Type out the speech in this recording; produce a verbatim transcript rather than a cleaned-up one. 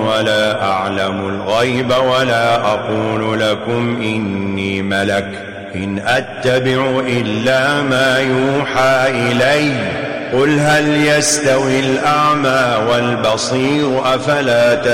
ولا أعلم الغيب ولا أقول لكم إني ملك إن أتبع إلا ما يوحى إلي قل هل يستوي الأعمى والبصير أفلا تبصرون